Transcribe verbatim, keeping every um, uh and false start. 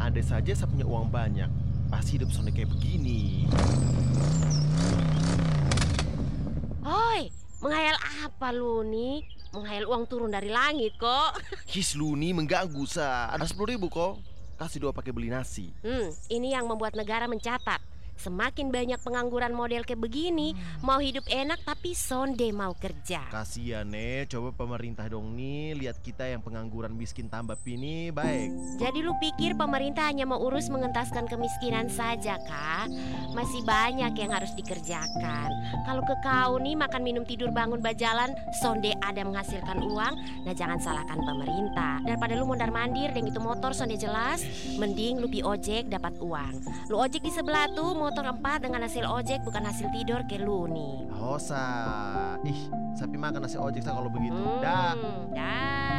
Ada saja saya punya uang banyak. Pasti hidup sonde kayak begini. Hoi, menghayal apa lu nih? Menghayal uang turun dari langit kok. His Luni mengganggu sa. Ada sepuluh ribu kok. Kasih dua pakai beli nasi. Hmm, ini yang membuat negara mencatat. Semakin banyak pengangguran model kayak begini, mau hidup enak tapi sonde mau kerja. Kasian nih, coba pemerintah dong nih. Lihat kita yang pengangguran miskin tambah pini baik. Jadi lu pikir pemerintah hanya mau urus mengentaskan kemiskinan saja kah? Masih banyak yang harus dikerjakan. Kalau ke kau nih makan minum tidur bangun bajalan, sonde ada menghasilkan uang, nah jangan salahkan pemerintah. Daripada lu mondar mandir dan itu motor sonde jelas, mending lu pi ojek dapat uang. Lu ojek di sebelah tuh motor empat dengan hasil ojek bukan hasil tidur ke lu nih. Hosa. Ih, sapi makan nasi ojek sa kalau begitu. Hmm, Dah. dah.